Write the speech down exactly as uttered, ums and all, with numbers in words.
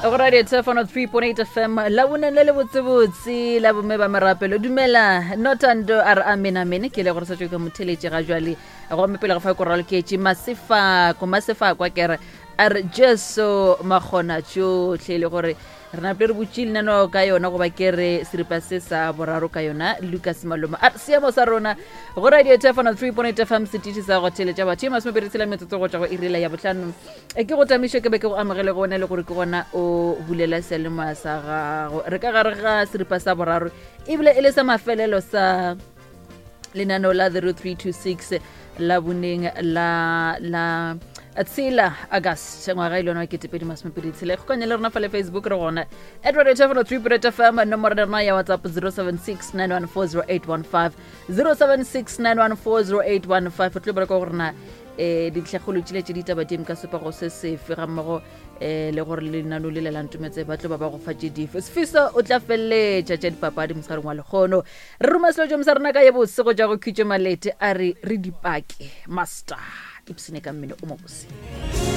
go radio telephone three point eight F M la bone le le botsebotsi la bomme ba merapelo dumela notando ar amena mene ke le gore sa tšwe ka motheletše ga jwale go me pele go fa koralo ke tši masifa ko masifa kwa kere ar jeso magona tšotlhe le gore re na pele re botšile nano ka yona go ba kere seripa se sa boraro ka yona Lucas Maloma a seemo sa rona go radio telephone three point eight F M setiti sa go theletša batho ma smebere tsela metsotso go tša go irile ya botlhano e ke go tamišwe ke be ke go amogele go ne le gore ke gona o bulela selema sa gago re ka gare ga seripa sa boraro ebile e le sa mafelelo sa lenaneo la zero three two six la boneng la la Atsila August ngwaga ile nwa ke tepedi masmepedi tsile go kanya le rena fa le Facebook re gona Edward Etefano three point eight F M nomoro rena ya WhatsApp zero seven six nine one four zero eight one five zero seven six nine one four zero eight one five tlo bra go rena eh ditlhagolo tšile tše ditaba tšem ka sepa go se sefe ga mmogo eh le gore le nano le la ntumetse batlo ba ba go fa tšedife sefiso o tla felletša tša dipapadi mosgareng wa lekgono re ruma selo tšo mosarena ka ye botse go ja go khutše malete a re re dipake master ipsine ka mmele o mo bose